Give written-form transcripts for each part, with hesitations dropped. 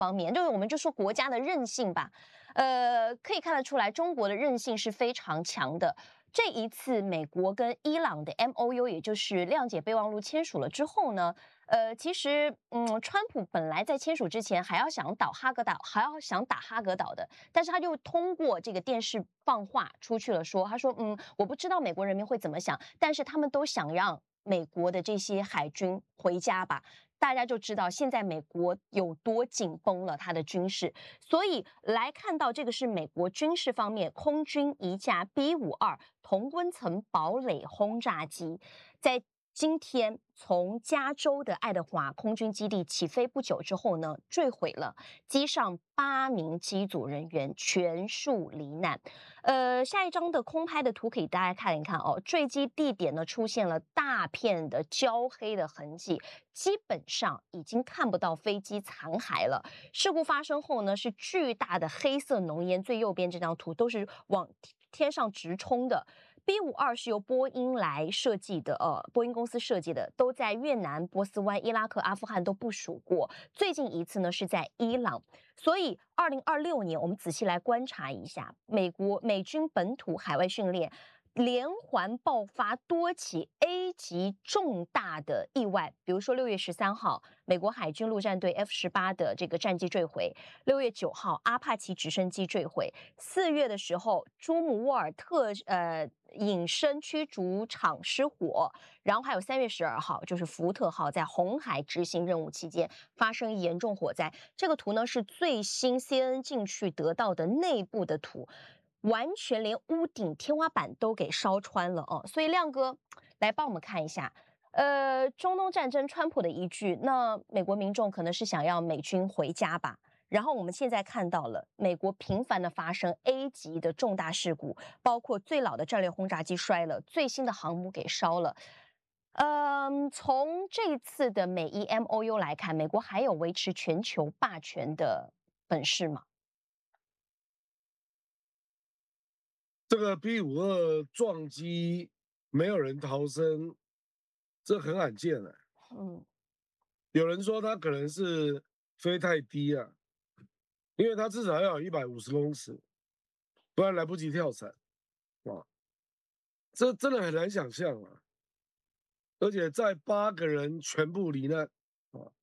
方面，就是我们就说国家的韧性吧。可以看得出来，中国的韧性是非常强的。这一次，美国跟伊朗的 MOU， 也就是谅解备忘录签署了之后呢，其实，川普本来在签署之前还要想打哈格岛的，但是他就通过这个电视放话出去了说，他说，我不知道美国人民会怎么想，但是他们都想让美国的这些海军回家吧。大家就知道现在美国有多紧绷了，它的军事。所以来看到这个是美国军事方面，空军一架 B-52同温层堡垒轰炸机，在今天从加州的爱德华空军基地起飞不久之后呢，坠毁了，机上8名机组人员全数罹难。下一张的空拍的图给大家看一看哦，坠机地点呢出现了大片的焦黑的痕迹，基本上已经看不到飞机残骸了。事故发生后呢，是巨大的黑色浓烟，最右边这张图都是往天上直冲的。B-52是由波音来设计的，波音公司设计的，都在越南、波斯湾、伊拉克、阿富汗都部署过。最近一次呢是在伊朗，所以2026年我们仔细来观察一下，美军本土海外训练连环爆发多起 A 级重大的意外，比如说6月13号，美国海军陆战队 F-18的这个战机坠毁；6月9号，阿帕奇直升机坠毁；4月的时候，朱姆沃尔特隐身驱逐场失火，然后还有3月12号，就是福特号在红海执行任务期间发生严重火灾。这个图呢是最新 CNN 进去得到的内部的图。完全连屋顶、天花板都给烧穿了哦，所以亮哥来帮我们看一下，中东战争，川普的一句，那美国民众可能是想要美军回家吧。然后我们现在看到了美国频繁的发生 A 级的重大事故，包括最老的战略轰炸机摔了，最新的航母给烧了。从这次的美伊 MOU 来看，美国还有维持全球霸权的本事吗？ 这个 B-52撞击没有人逃生，这很罕见了。有人说它可能是飞太低啊，因为它至少要有150公尺，不然来不及跳伞啊。这真的很难想象啊！而且在8个人全部罹难啊，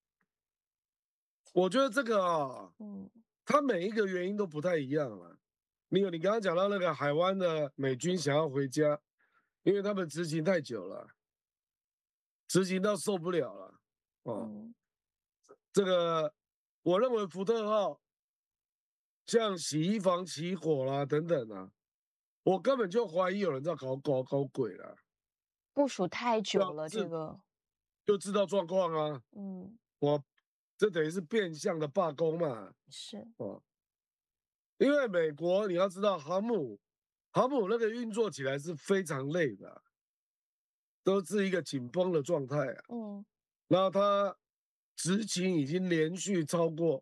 我觉得这个啊，它每一个原因都不太一样啊。你刚刚讲到那个海湾的美军想要回家，因为他们执勤太久了，执勤到受不了了。这个我认为福特号像洗衣房起火啦等等啊，我根本就怀疑有人在搞鬼了。 部署太久了，这个就知道状况啊。这等于是变相的罢工嘛。 是因为美国你要知道航母那个运作起来是非常累的，都是一个紧绷的状态啊。然后它执勤已经连续超过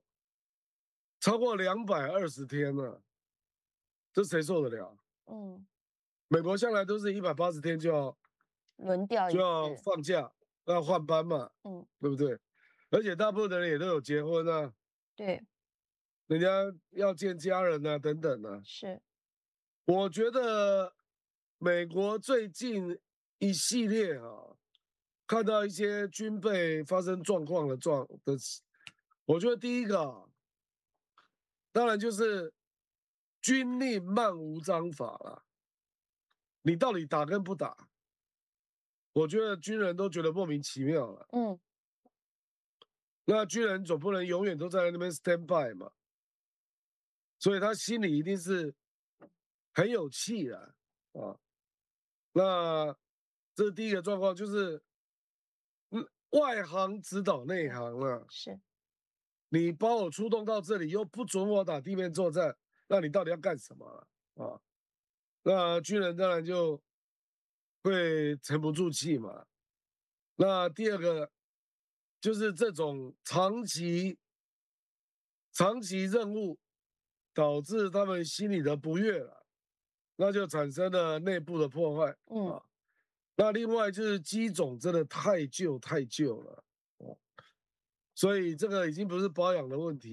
220天了，这谁受得了？美国向来都是180天就要轮调就要放假，要换班嘛，对不对？而且大部分的人也都有结婚啊， 对， 人家要见家人啊，等等啊。 是， 我觉得美国最近一系列看到一些军备发生状况的我觉得第一个当然就是军令漫无章法了。你到底打跟不打？我觉得军人都觉得莫名其妙了。那军人总不能永远都在那边 stand by 嘛，所以他心里一定是很有气的啊。那这是第一个状况，就是外行指导内行了。 是， 你把我出动到这里，又不准我打地面作战，那你到底要干什么啊？那军人当然就会沉不住气嘛。那第二个就是这种长期任务导致他们心里的不悦了，那就产生了内部的破坏啊。那另外就是机种真的太旧了，所以这个已经不是保养的问题。